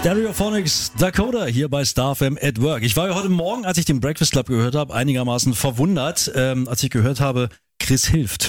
Stereophonics Dakota hier bei Star FM at Work. Ich war ja heute Morgen, als ich den Breakfast Club gehört habe, einigermaßen verwundert, als ich gehört habe, Chris hilft.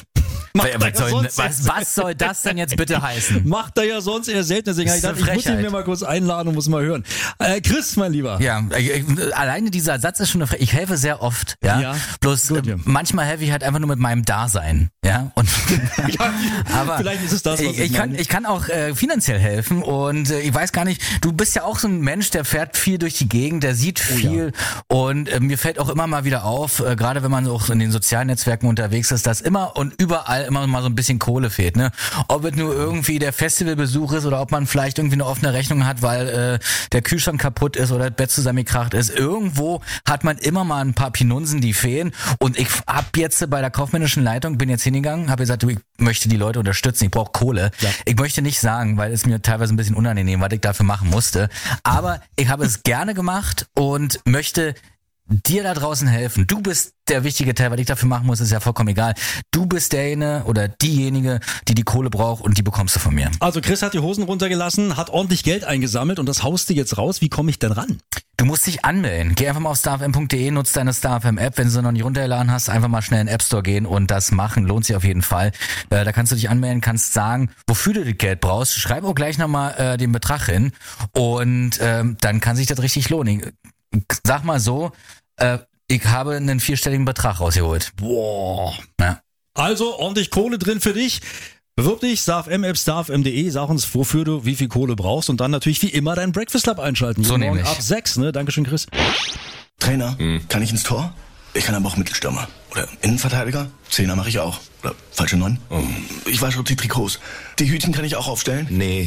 Was soll das denn jetzt bitte heißen? Macht er ja sonst eher selten. Deswegen habe ich gedacht, ich muss ihn mir mal kurz einladen und muss mal hören. Chris, mein Lieber. Ja, alleine dieser Satz ist schon eine Ich helfe sehr oft. Ja. Bloß gut, ja. Manchmal helfe ich halt einfach nur mit meinem Dasein. Ja. Und aber vielleicht ist es das, was ich kann auch finanziell helfen und ich weiß gar nicht, du bist ja auch so ein Mensch, der fährt viel durch die Gegend, der sieht viel und mir fällt auch immer mal wieder auf, gerade wenn man auch in den sozialen Netzwerken unterwegs ist, dass immer und überall immer mal so ein bisschen Kohle fehlt, ne? Ob es nur irgendwie der Festivalbesuch ist oder ob man vielleicht irgendwie eine offene Rechnung hat, weil der Kühlschrank kaputt ist oder das Bett zusammengekracht ist. Irgendwo hat man immer mal ein paar Pinunsen, die fehlen. Und ich hab jetzt bei der kaufmännischen Leitung, bin jetzt hingegangen, habe gesagt, du, ich möchte die Leute unterstützen, ich brauche Kohle. Ja. Ich möchte nicht sagen, weil es mir teilweise ein bisschen unangenehm, was ich dafür machen musste. Aber ich habe es gerne gemacht und möchte dir da draußen helfen. Du bist der wichtige Teil, was ich dafür machen muss, ist ja vollkommen egal. Du bist derjenige oder diejenige, die Kohle braucht und die bekommst du von mir. Also Chris hat die Hosen runtergelassen, hat ordentlich Geld eingesammelt und das haust du jetzt raus. Wie komme ich denn ran? Du musst dich anmelden. Geh einfach mal auf starfm.de, nutz deine StarFM-App. Wenn du sie noch nicht runtergeladen hast, einfach mal schnell in den App Store gehen und das machen. Lohnt sich auf jeden Fall. Da kannst du dich anmelden, kannst sagen, wofür du das Geld brauchst. Schreib auch gleich nochmal den Betrag hin und dann kann sich das richtig lohnen. Sag mal so, ich habe einen 4-stelligen Betrag rausgeholt. Boah. Ja. Also ordentlich Kohle drin für dich. Bewirb dich, StarFM-App, starfm.de, sag uns, wofür du wie viel Kohle brauchst und dann natürlich wie immer deinen Breakfast Club einschalten. So nämlich. Ab 6, ne? Dankeschön, Chris. Trainer, kann ich ins Tor? Ich kann aber auch Mittelstürmer. Oder Innenverteidiger? Zehner mache ich auch. Oder falsche 9? Ich wasche auch die Trikots. Die Hütchen kann ich auch aufstellen? Nee.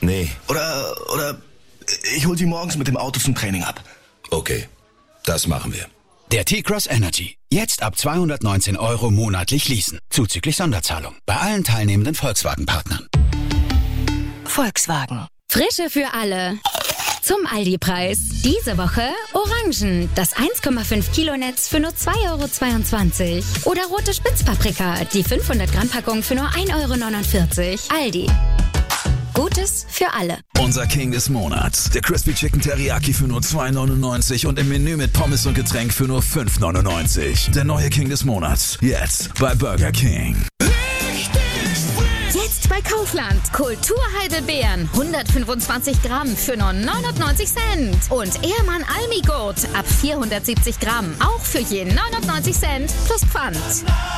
Oder ich hol die morgens mit dem Auto zum Training ab. Okay, das machen wir. Der T-Cross Energy. Jetzt ab 219 € monatlich leasen. Zuzüglich Sonderzahlung. Bei allen teilnehmenden Volkswagen-Partnern. Volkswagen. Frische für alle. Zum Aldi-Preis. Diese Woche Orangen. Das 1,5 Kilo Netz für nur 2,22 €. Oder rote Spitzpaprika. Die 500 Gramm Packung für nur 1,49 €. Aldi. Gutes für alle. Unser King des Monats. Der Crispy Chicken Teriyaki für nur 2,99 € und im Menü mit Pommes und Getränk für nur 5,99 €. Der neue King des Monats. Jetzt bei Burger King. Jetzt bei Kaufland. Kulturheidelbeeren. 125 Gramm für nur 99 Cent. Und Ehrmann Almigurt ab 470 Gramm. Auch für je 99 Cent plus Pfand.